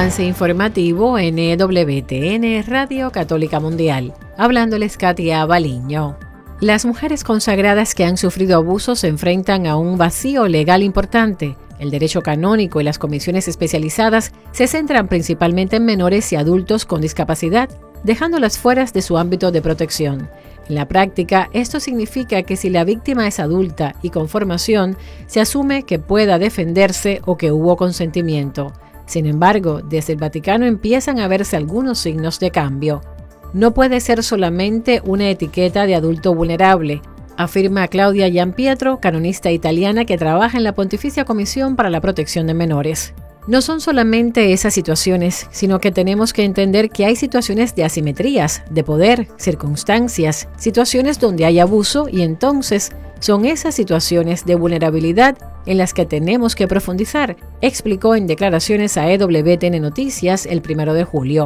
avance informativo en EWTN Radio Católica Mundial. Hablándoles Katia Baliño. Las mujeres consagradas que han sufrido abusos se enfrentan a un vacío legal importante. El derecho canónico y las comisiones especializadas se centran principalmente en menores y adultos con discapacidad, dejándolas fuera de su ámbito de protección. En la práctica, esto significa que si la víctima es adulta y con formación, se asume que pueda defenderse o que hubo consentimiento. Sin embargo, desde el Vaticano empiezan a verse algunos signos de cambio. No puede ser solamente una etiqueta de adulto vulnerable, afirma Claudia Gianpietro, canonista italiana que trabaja en la Pontificia Comisión para la Protección de Menores. No son solamente esas situaciones, sino que tenemos que entender que hay situaciones de asimetrías, de poder, circunstancias, situaciones donde hay abuso y entonces son esas situaciones de vulnerabilidad en las que tenemos que profundizar, explicó en declaraciones a EWTN Noticias el 1 de julio.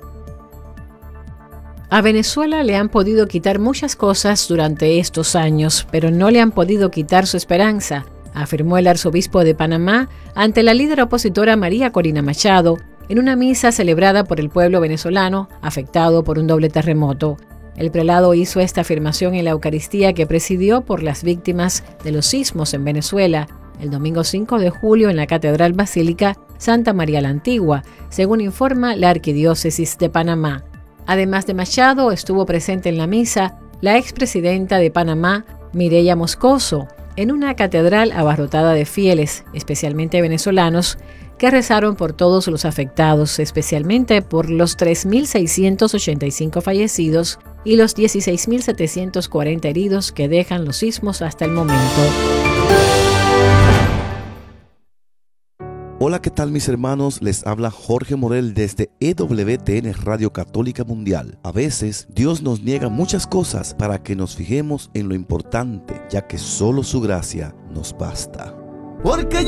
A Venezuela le han podido quitar muchas cosas durante estos años, pero no le han podido quitar su esperanza, afirmó el arzobispo de Panamá ante la líder opositora María Corina Machado en una misa celebrada por el pueblo venezolano afectado por un doble terremoto. El prelado hizo esta afirmación en la Eucaristía que presidió por las víctimas de los sismos en Venezuela el domingo 5 de julio en la Catedral Basílica Santa María la Antigua, según informa la Arquidiócesis de Panamá. Además de Machado, estuvo presente en la misa la expresidenta de Panamá, Mireya Moscoso, en una catedral abarrotada de fieles, especialmente venezolanos, que rezaron por todos los afectados, especialmente por los 3.685 fallecidos y los 16.740 heridos que dejan los sismos hasta el momento. Hola, ¿qué tal mis hermanos? Les habla Jorge Morel desde EWTN Radio Católica Mundial. A veces Dios nos niega muchas cosas para que nos fijemos en lo importante, ya que solo su gracia nos basta. Porque